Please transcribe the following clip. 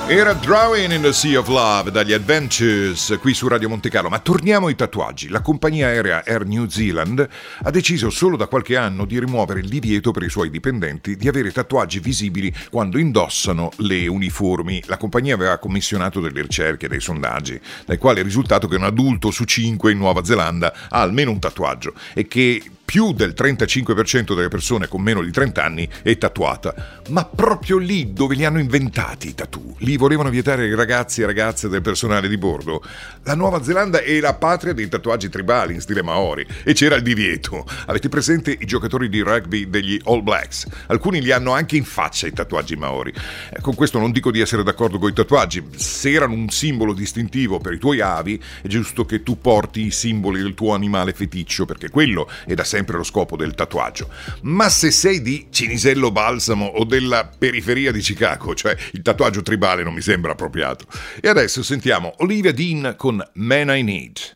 Era Drowning in the Sea of Love dagli Adventures qui su Radio Monte Carlo. Ma torniamo ai tatuaggi. La compagnia aerea Air New Zealand ha deciso solo da qualche anno di rimuovere il divieto per i suoi dipendenti di avere tatuaggi visibili quando indossano le uniformi. La compagnia aveva commissionato delle ricerche, dei sondaggi, dai quali è risultato che un adulto su 5 in Nuova Zelanda ha almeno un tatuaggio e che più del 35% delle persone con meno di 30 anni è tatuata. Ma proprio lì dove li hanno inventati i tattoo, li volevano vietare ai ragazzi e ragazze del personale di bordo. La Nuova Zelanda è la patria dei tatuaggi tribali in stile Maori e c'era il divieto. Avete presente i giocatori di rugby degli All Blacks? Alcuni li hanno anche in faccia i tatuaggi Maori. Con questo non dico di essere d'accordo con i tatuaggi. Se erano un simbolo distintivo per i tuoi avi, è giusto che tu porti i simboli del tuo animale feticcio, perché quello è da sempre lo scopo del tatuaggio. Ma se sei di Cinisello Balsamo o della periferia di Chicago, cioè il tatuaggio tribale non mi sembra appropriato. E adesso sentiamo Olivia Dean con Man I Need.